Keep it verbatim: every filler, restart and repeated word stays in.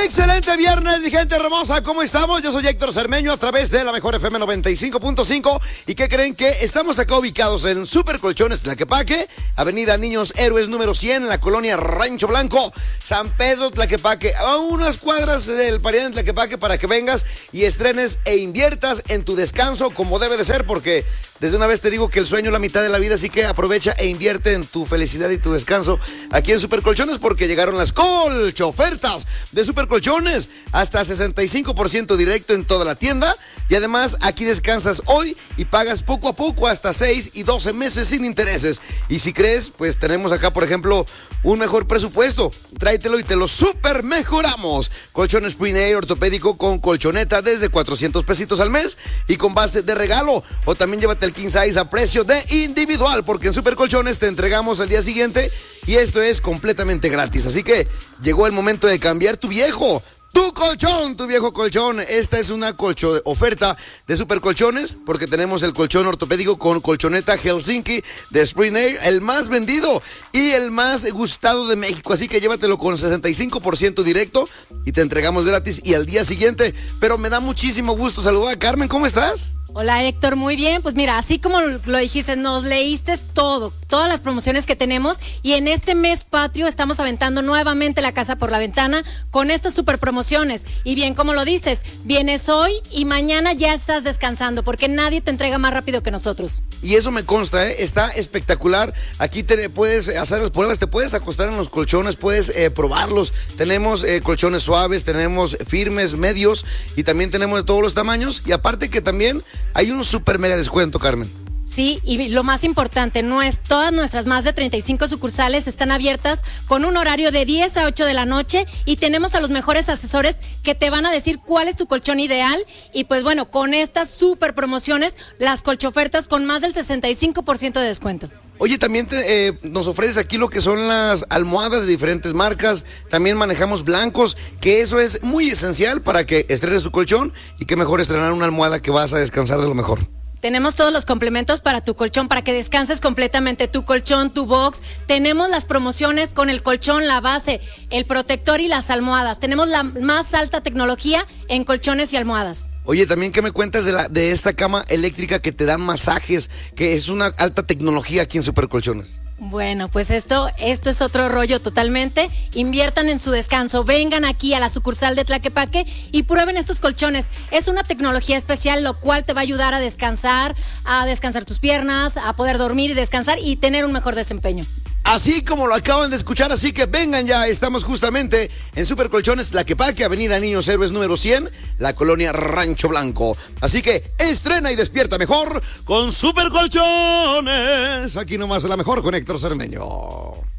Excelente viernes, mi gente hermosa, ¿cómo estamos? Yo soy Héctor Cermeño a través de la mejor F M noventa y cinco punto cinco. ¿Y qué creen? Que estamos acá ubicados en Super Colchones Tlaquepaque, Avenida Niños Héroes número cien, en la colonia Rancho Blanco, San Pedro Tlaquepaque, a unas cuadras del Parián de Tlaquepaque, para que vengas y estrenes e inviertas en tu descanso como debe de ser, porque desde una vez te digo que el sueño es la mitad de la vida, así que aprovecha e invierte en tu felicidad y tu descanso aquí en Super Colchones, porque llegaron las colchofertas de Super Colchones, hasta sesenta y cinco por ciento directo en toda la tienda, y además aquí descansas hoy y pagas poco a poco hasta seis y doce meses sin intereses. Y si crees, pues tenemos acá, por ejemplo, un mejor presupuesto, tráetelo y te lo super mejoramos. Colchón Spring Air ortopédico con colchoneta desde cuatrocientos pesitos al mes y con base de regalo, o también llévate el king size a precio de individual, porque en Super Colchones te entregamos al día siguiente y esto es completamente gratis. Así que llegó el momento de cambiar tu viejo, tu colchón, tu viejo colchón. Esta es una colcho oferta de Super Colchones, porque tenemos el colchón ortopédico con colchoneta Helsinki de Spring Air, el más vendido y el más gustado de México. Así que llévatelo con sesenta y cinco por ciento directo y te entregamos gratis y al día siguiente. Pero me da muchísimo gusto saludar a Carmen. ¿Cómo estás? Hola Héctor, muy bien, pues mira, así como lo dijiste, nos leíste todo, todas las promociones que tenemos, y en este mes patrio estamos aventando nuevamente la casa por la ventana con estas super promociones. Y bien, como lo dices, vienes hoy y mañana ya estás descansando, porque nadie te entrega más rápido que nosotros. Y eso me consta, ¿eh? Está espectacular. Aquí te puedes hacer las pruebas, te puedes acostar en los colchones, puedes eh, probarlos. Tenemos eh, colchones suaves, tenemos firmes, medios, y también tenemos de todos los tamaños. Y aparte que también hay un super mega descuento, Carmen. Sí, y lo más importante, no es, todas nuestras más de treinta y cinco sucursales están abiertas con un horario de diez a ocho de la noche, y tenemos a los mejores asesores que te van a decir cuál es tu colchón ideal. Y pues bueno, con estas super promociones, las colchofertas con más del sesenta y cinco por ciento de descuento. Oye, también te, eh, nos ofreces aquí lo que son las almohadas de diferentes marcas. También manejamos blancos, que eso es muy esencial para que estrenes tu colchón, y que mejor estrenar una almohada que vas a descansar de lo mejor. Tenemos todos los complementos para tu colchón, para que descanses completamente tu colchón, tu box. Tenemos las promociones con el colchón, la base, el protector y las almohadas. Tenemos la más alta tecnología en colchones y almohadas. Oye, también, ¿qué me cuentas de la de esta cama eléctrica que te dan masajes, que es una alta tecnología aquí en Super Colchones? Bueno, pues esto, esto es otro rollo totalmente. Inviertan en su descanso, vengan aquí a la sucursal de Tlaquepaque y prueben estos colchones. Es una tecnología especial, lo cual te va a ayudar a descansar, a descansar tus piernas, a poder dormir y descansar y tener un mejor desempeño. Así como lo acaban de escuchar, así que vengan ya, estamos justamente en Super Colchones Tlaquepaque, Avenida Niños Héroes número cien, la colonia Rancho Blanco. Así que estrena y despierta mejor con Super Colchones. Aquí nomás la mejor con Héctor Cermeño.